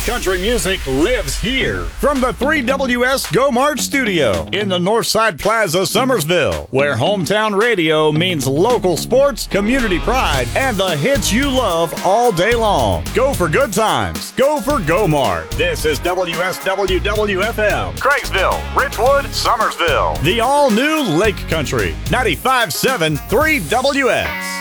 Country music lives here. From the 3WS Go March studio in the Northside Plaza, Summersville, where hometown radio means local sports, community pride, and the hits you love all day long. Go for good times. Go for Go March. This is WSWWFM, Craigsville, Richwood, Summersville. The all-new Lake Country, 95.7 3WS.